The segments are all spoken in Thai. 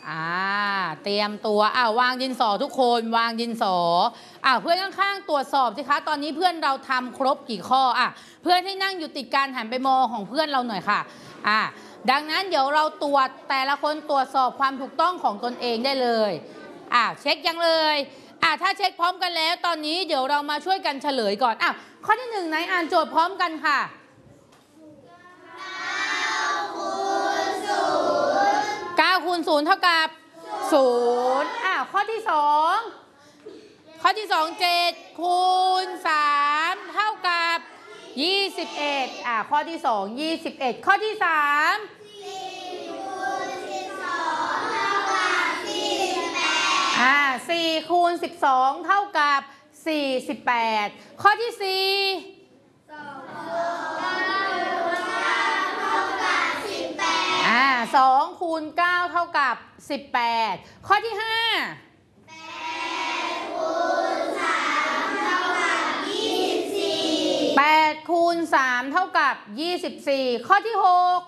เตรียมตัววางดินสอทุกคนวางดินสอเพื่อนข้างๆตรวจสอบสิคะตอนนี้เพื่อนเราทำครบกี่ข้อเพื่อนที่นั่งอยู่ติดกันหันไปมองของเพื่อนเราหน่อยค่ะดังนั้นเดี๋ยวเราตรวจแต่ละคนตรวจสอบความถูกต้องของตนเองได้เลยเช็คยังเลยถ้าเช็คพร้อมกันแล้วตอนนี้เดี๋ยวเรามาช่วยกันเฉลยก่อนข้อที่1ไหนอ่านโจทย์พร้อมกันค่ะ9 คูณ 0 เท่ากับ0ข้อที่27 คูณ 3 เท่ากับ21ข้อที่2 21ข้อที่3 4 คูณ 12 เท่ากับ48ข้อที่4 2 คูณ 9 เท่ากับ18ข้อที่5 8 คูณ 3 เท่ากับ24ข้อที่6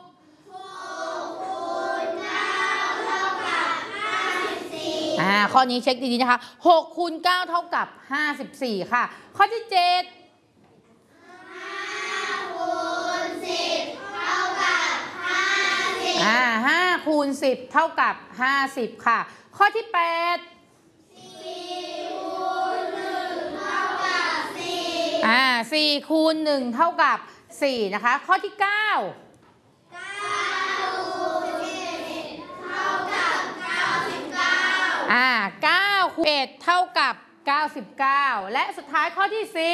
ข้อนี้เช็คดีๆนะคะ6 คูณ 9 เท่ากับ54ค่ะข้อที่7 5 คูณ 10 เท่ากับ50ค่ะข้อที่8 4 คูณ 1 เท่ากับ4นะคะข้อที่9 9 คูณ 1 เท่ากับ99และสุดท้ายข้อที่10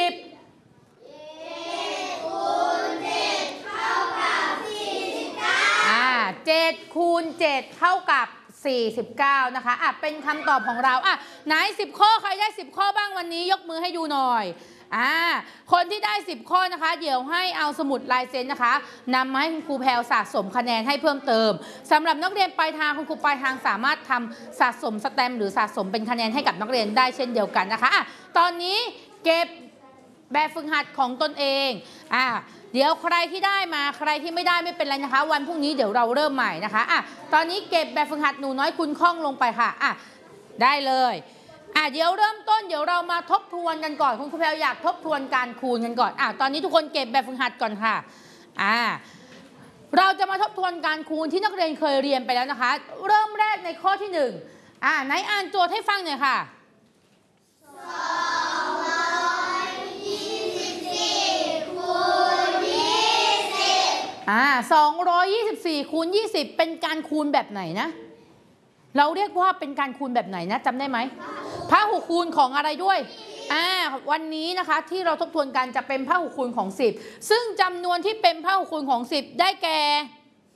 7 คูณ 7 เท่ากับ49นะคะเป็นคำตอบของเราไหน10ข้อใครได้10ข้อบ้างวันนี้ยกมือให้ดูหน่อยคนที่ได้10ข้อนะคะเดี๋ยวให้เอาสมุดลายเซ็นนะคะนำมาให้คุณครูแพรวสะสมคะแนนให้เพิ่มเติมสำหรับนักเรียนปลายทางคุณครูปลายทางสามารถทำสะสมสแตมป์หรือสะสมเป็นคะแนนให้กับนักเรียนได้เช่นเดียวกันนะคะตอนนี้เก็บแบบฝึกหัดของตนเองเดี๋ยวใครที่ได้มาใครที่ไม่ได้ไม่เป็นไรนะคะวันพรุ่งนี้เดี๋ยวเราเริ่มใหม่นะคะตอนนี้เก็บแบบฝึกหัดหนูน้อยคุณคล่องลงไปค่ะได้เลยเดี๋ยวเริ่มต้นเดี๋ยวเรามาทบทวนกันก่อนคุณครูแพรวอยากทบทวนการคูณกันก่อนตอนนี้ทุกคนเก็บแบบฝึกหัดก่อนค่ะเราจะมาทบทวนการคูณที่นักเรียนเคยเรียนไปแล้วนะคะเริ่มแรกในข้อที่1ไหนอ่านโจทย์ให้ฟังหน่อยค่ะ224 คูณ 20เป็นการคูณแบบไหนนะเราเรียกว่าเป็นการคูณแบบไหนนะจำได้ไหมพหุคูณของอะไรด้วยวันนี้นะคะที่เราทบทวนกันจะเป็นพหุคูณของ10ซึ่งจำนวนที่เป็นพหุคูณของ10ได้แก่